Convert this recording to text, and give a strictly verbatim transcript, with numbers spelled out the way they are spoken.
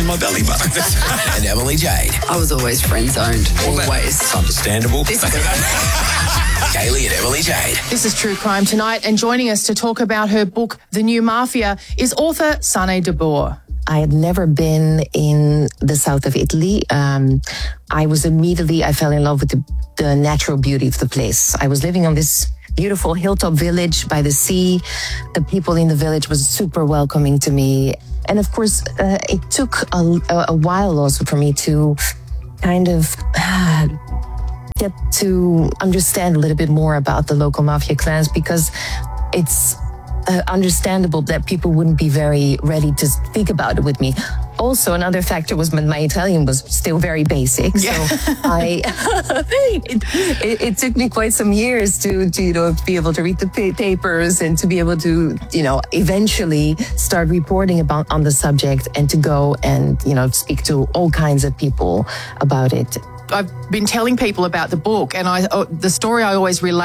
in my belly button. And Emily Jade. I was always friend zoned. Always. It's understandable. Kaylee and Emily Jade. This is True Crime Tonight, and joining us to talk about her book, The New Mafia, is author Sanne de Boer. I had never been in the south of Italy. Um, I was immediately, I fell in love with the, the natural beauty of the place. I was living on this beautiful hilltop village by the sea. The people in the village was super welcoming to me. And of course, uh, it took a, a while also for me to kind of uh, get to understand a little bit more about the local mafia clans, because it's Uh, understandable that people wouldn't be very ready to speak about it with me. Also, another factor was my, my Italian was still very basic, yeah. so I it, it, it took me quite some years to, to you know be able to read the pa- papers and to be able to you know eventually start reporting about on the subject and to go and you know speak to all kinds of people about it. I've been telling people about the book, and I, oh, the story I always relate